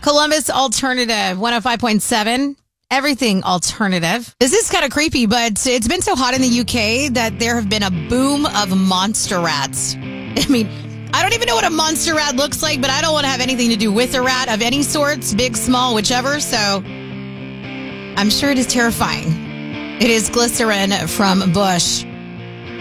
Columbus Alternative 105.7. Everything alternative. This is kind of creepy, but it's been so hot in the UK that there have been a boom of monster rats. I mean, I don't even know what a monster rat looks like, but I don't want to have anything to do with a rat of any sorts, big, small, whichever. So I'm sure it is terrifying. It is Glycerin from Bush.